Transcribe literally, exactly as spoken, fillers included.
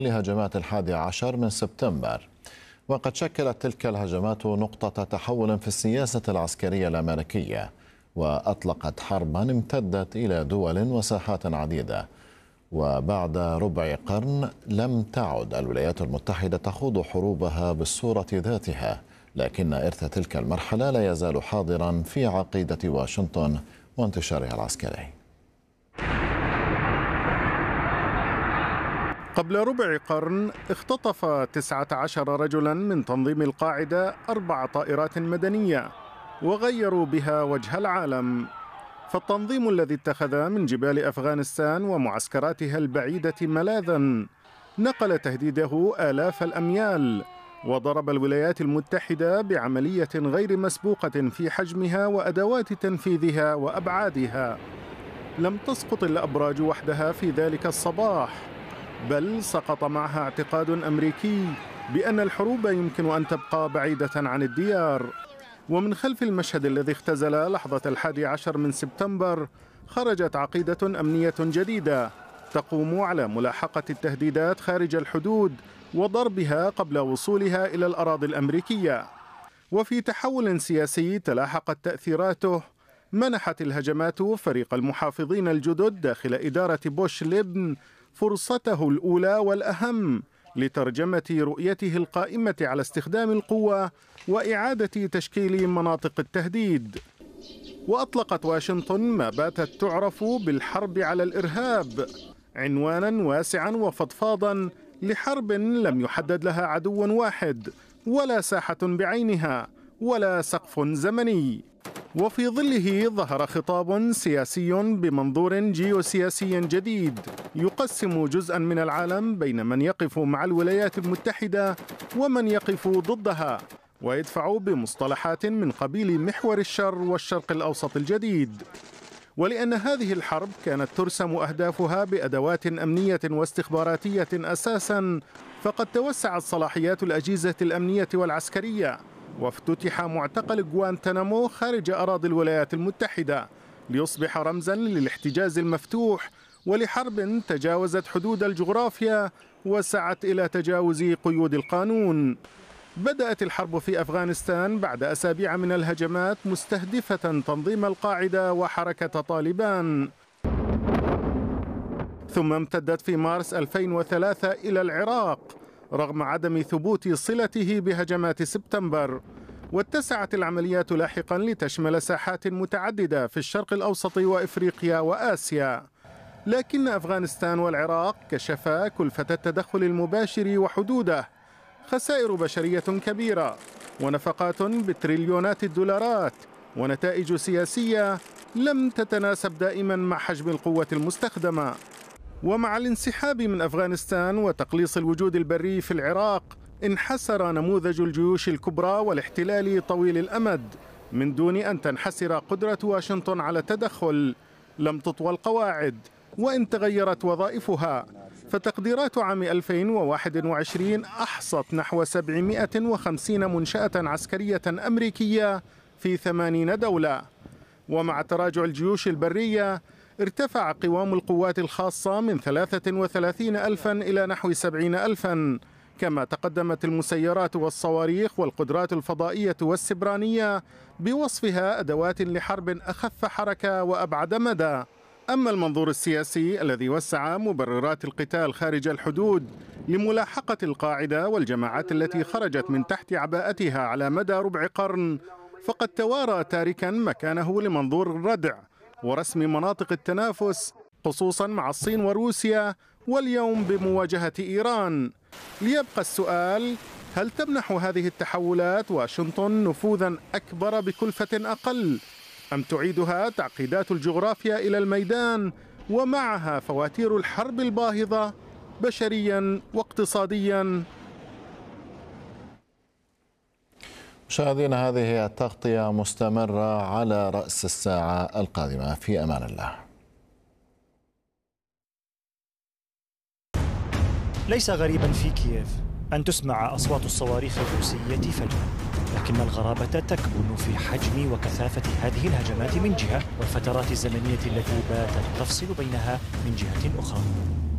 لهجمات الحادي عشر من سبتمبر. وقد شكلت تلك الهجمات نقطة تحول في السياسة العسكرية الأمريكية، وأطلقت حربا امتدت إلى دول وساحات عديدة. وبعد ربع قرن لم تعد الولايات المتحدة تخوض حروبها بالصورة ذاتها، لكن إرث تلك المرحلة لا يزال حاضرا في عقيدة واشنطن وانتشارها العسكري. قبل ربع قرن اختطف تسعة عشر رجلا من تنظيم القاعدة أربع طائرات مدنية وغيروا بها وجه العالم. فالتنظيم الذي اتخذ من جبال أفغانستان ومعسكراتها البعيدة ملاذا نقل تهديده آلاف الأميال، وضرب الولايات المتحدة بعملية غير مسبوقة في حجمها وأدوات تنفيذها وأبعادها. لم تسقط الأبراج وحدها في ذلك الصباح، بل سقط معها اعتقاد أمريكي بأن الحروب يمكن أن تبقى بعيدة عن الديار. ومن خلف المشهد الذي اختزل لحظة الحادي عشر من سبتمبر خرجت عقيدة أمنية جديدة تقوم على ملاحقة التهديدات خارج الحدود وضربها قبل وصولها إلى الأراضي الأمريكية. وفي تحول سياسي تلاحقت تأثيراته، منحت الهجمات فريق المحافظين الجدد داخل إدارة بوش ليبن فرصته الأولى والأهم لترجمة رؤيته القائمة على استخدام القوة وإعادة تشكيل مناطق التهديد. وأطلقت واشنطن ما باتت تعرف بالحرب على الإرهاب، عنوانا واسعا وفضفاضا لحرب لم يحدد لها عدو واحد ولا ساحة بعينها ولا سقف زمني. وفي ظله ظهر خطاب سياسي بمنظور جيوسياسي جديد يقسم جزءا من العالم بين من يقف مع الولايات المتحدة ومن يقف ضدها، ويدفع بمصطلحات من قبيل محور الشر والشرق الأوسط الجديد. ولأن هذه الحرب كانت ترسم أهدافها بأدوات أمنية واستخباراتية أساسا، فقد توسعت صلاحيات الأجهزة الأمنية والعسكرية، وافتتح معتقل غوانتنامو خارج أراضي الولايات المتحدة ليصبح رمزا للاحتجاز المفتوح ولحرب تجاوزت حدود الجغرافيا وسعت إلى تجاوز قيود القانون. بدأت الحرب في أفغانستان بعد أسابيع من الهجمات مستهدفة تنظيم القاعدة وحركة طالبان، ثم امتدت في مارس ألفين وثلاثة إلى العراق رغم عدم ثبوت صلته بهجمات سبتمبر. واتسعت العمليات لاحقا لتشمل ساحات متعددة في الشرق الأوسط وإفريقيا وآسيا. لكن أفغانستان والعراق كشفا كلفة التدخل المباشر وحدوده، خسائر بشرية كبيرة ونفقات بتريليونات الدولارات ونتائج سياسية لم تتناسب دائما مع حجم القوة المستخدمة. ومع الانسحاب من أفغانستان وتقليص الوجود البري في العراق، انحسر نموذج الجيوش الكبرى والاحتلال طويل الأمد من دون أن تنحسر قدرة واشنطن على التدخل. لم تطوى القواعد وإن تغيرت وظائفها، فتقديرات عام ألفين وواحد وعشرين أحصت نحو سبعمائة وخمسين منشأة عسكرية أمريكية في ثمانين دولة. ومع تراجع الجيوش البرية ارتفع قوام القوات الخاصة من ثلاثة وثلاثين ألفا إلى نحو سبعين ألفا، كما تقدمت المسيرات والصواريخ والقدرات الفضائية والسبرانية بوصفها أدوات لحرب أخف حركة وأبعد مدى. أما المنظور السياسي الذي وسع مبررات القتال خارج الحدود لملاحقة القاعدة والجماعات التي خرجت من تحت عباءتها على مدى ربع قرن، فقد توارى تاركا مكانه لمنظور الردع ورسم مناطق التنافس، خصوصا مع الصين وروسيا، واليوم بمواجهة إيران. ليبقى السؤال: هل تمنح هذه التحولات واشنطن نفوذا أكبر بكلفة أقل، أم تعيدها تعقيدات الجغرافيا إلى الميدان ومعها فواتير الحرب الباهظة بشريا واقتصاديا؟ مشاهدينا، هذه التغطية مستمرة على رأس الساعة القادمة. في أمان الله. ليس غريبا في كييف أن تسمع أصوات الصواريخ الروسية فجأة، لكن الغرابة تكمن في حجم وكثافة هذه الهجمات من جهة، والفترات الزمنية التي باتت تفصل بينها من جهة أخرى.